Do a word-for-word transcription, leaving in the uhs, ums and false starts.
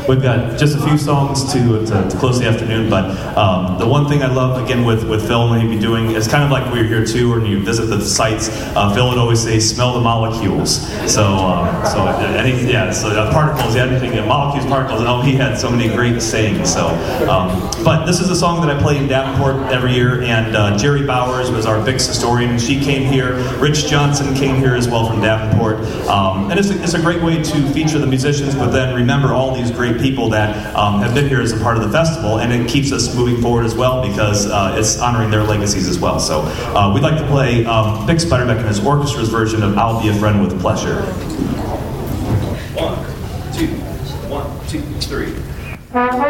we've got just a few songs to, to, to close the afternoon, but um, the one thing I love, again, with, with Phil and he'd be doing, it's kind of like we're here too, or you visit the sites, uh, Phil would always say, smell the molecules. So, um, so any, yeah, so uh, particles, yeah, anything, yeah, molecules, particles, oh, he had so many great sayings. So, um, but this is a song that I play in Davenport every year, and uh, Jerry Bowers was our Bix historian, and she came here. Rich Johnson came here as well from Davenport, um, and it's a, it's a great way to feature the musicians, but then remember all these great people that um, have been here as a part of the festival, and it keeps us moving forward as well because uh, it's honoring their legacies as well. So uh, we'd like to play um, Bix Beiderbecke and his orchestra's version of I'll Be a Friend with Pleasure. One, two, one, two, three.